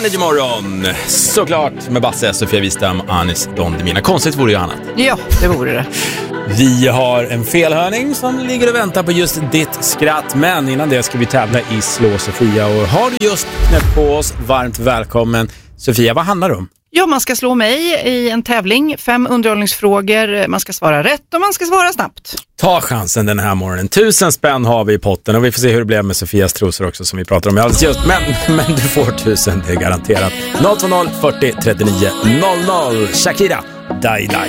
Energy Morgon. Såklart med Basse, Sofia Wistam, Anis Don Demina. Konstigt vore ju annat. Ja, det vore det. Vi har en felhörning som ligger och väntar på just ditt skratt. Men innan det ska vi tävla i Slå Sofia. Och har du just knäppt på oss, varmt välkommen. Sofia, vad handlar det om? Ja, man ska slå mig i en tävling. 5 underhållningsfrågor. Man ska svara rätt och man ska svara snabbt. Ta chansen den här morgonen. 1000 spänn har vi i potten. Och vi får se hur det blev med Sofias trosor också som vi pratar om alldeles just. Men du får 1000, det är garanterat. 020 40 39 00. Shakira, Die Die.